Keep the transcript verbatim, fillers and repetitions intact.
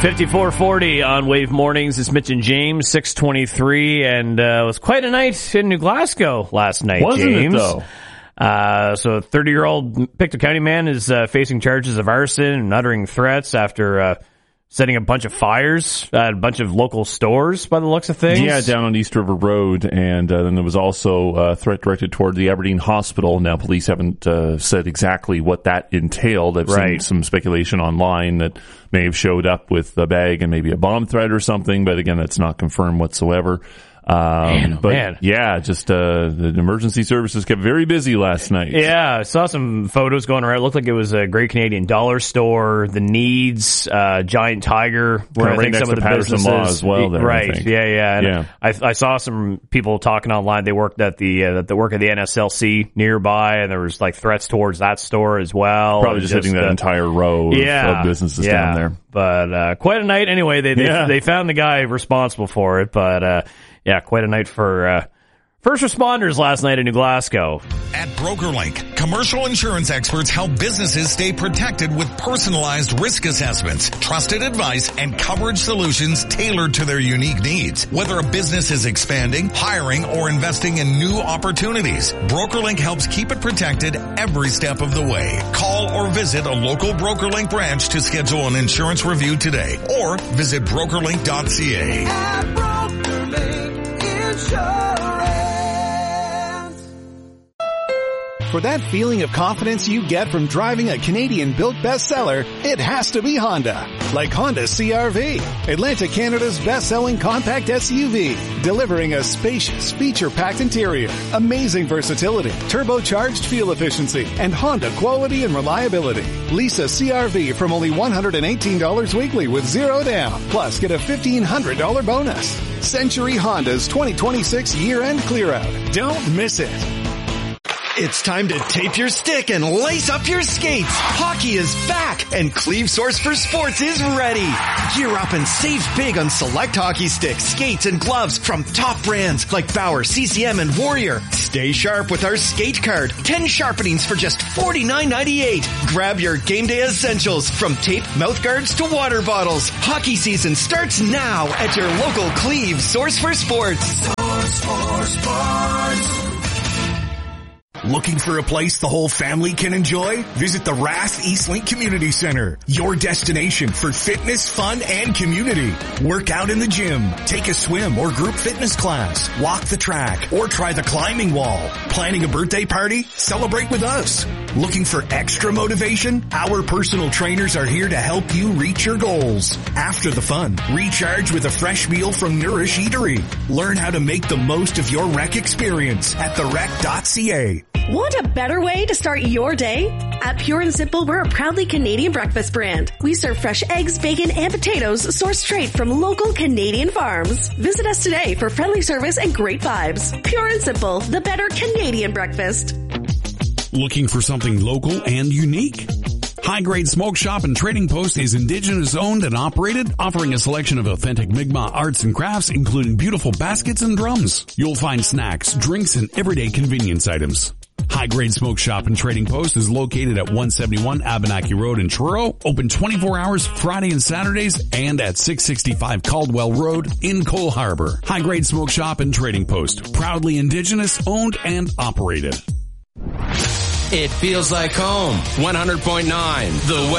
fifty-four forty on Wave Mornings. It's Mitch and James, six twenty-three, and uh, it was quite a night in New Glasgow last night, Wasn't James. it, though? Uh, so a thirty-year-old Pictou County man is uh, facing charges of arson and uttering threats after uh, setting a bunch of fires at a bunch of local stores, by the looks of things. Yeah, down on East River Road, and uh, then there was also a threat directed toward the Aberdeen Hospital. Now, police haven't uh, said exactly what that entailed. I've Right. seen some speculation online that may have showed up with a bag and maybe a bomb threat or something, but again, that's not confirmed whatsoever. Um, Man, oh but man. yeah, just, uh, the emergency services kept very busy last night. Yeah, I saw some photos going around. It looked like it was a Great Canadian Dollar Store, the Needs, uh, Giant Tiger, where Kinda I right think next some of to the Patterson businesses, Law as well there, I right? think. Yeah, yeah. And Yeah. I, I saw some people talking online. They worked at the uh, that the work at the N S L C nearby, and there was like threats towards that store as well. Probably just, hitting that uh, entire row of, yeah, of businesses yeah. down there. But uh, quite a night anyway. They they, Yeah. they found the guy responsible for it, but uh, yeah, quite a night for uh, first responders last night in New Glasgow. At BrokerLink, commercial insurance experts help businesses stay protected with personalized risk assessments, trusted advice, and coverage solutions tailored to their unique needs. Whether a business is expanding, hiring, or investing in new opportunities, BrokerLink helps keep it protected every step of the way. Call or visit a local BrokerLink branch to schedule an insurance review today, or visit brokerlink dot c a. At BrokerLink Insurance. For that feeling of confidence you get from driving a Canadian-built bestseller, it has to be Honda. Like Honda C R V, Atlantic Canada's best-selling compact S U V, delivering a spacious, feature-packed interior, amazing versatility, turbocharged fuel efficiency, and Honda quality and reliability. Lease a C R V from only one hundred eighteen dollars weekly with zero down, plus get a fifteen hundred dollars bonus. Century Honda's twenty twenty-six year-end clear-out. Don't miss it. It's time to tape your stick and lace up your skates. Hockey is back and Cleve Source for Sports is ready. Gear up and save big on select hockey sticks, skates, and gloves from top brands like Bauer, C C M, and Warrior. Stay sharp with our skate card. ten sharpenings for just forty-nine ninety-eight. Grab your game day essentials from tape, mouth guards to water bottles. Hockey season starts now at your local Cleve Source for Sports. Source for Sports. Looking for a place the whole family can enjoy? Visit the Rath Eastlink Community Center, your destination for fitness, fun, and community. Work out in the gym, take a swim or group fitness class, walk the track, or try the climbing wall. Planning a birthday party? Celebrate with us. Looking for extra motivation? Our personal trainers are here to help you reach your goals. After the fun, recharge with a fresh meal from Nourish Eatery. Learn how to make the most of your rec experience at the rec dot c a. Want a better way to start your day? At Pure and Simple, we're a proudly Canadian breakfast brand. We serve fresh eggs, bacon, and potatoes sourced straight from local Canadian farms. Visit us today for friendly service and great vibes. Pure and Simple, the better Canadian breakfast. Looking for something local and unique? High Grade Smoke Shop and Trading Post is Indigenous owned and operated, offering a selection of authentic Mi'kmaq arts and crafts, including beautiful baskets and drums. You'll find snacks, drinks, and everyday convenience items. High Grade Smoke Shop and Trading Post is located at one seventy-one Abenaki Road in Truro, open twenty-four hours Friday and Saturdays, and at six sixty-five Caldwell Road in Cole Harbour. High Grade Smoke Shop and Trading Post, proudly Indigenous owned and operated. It feels like home. one hundred point nine The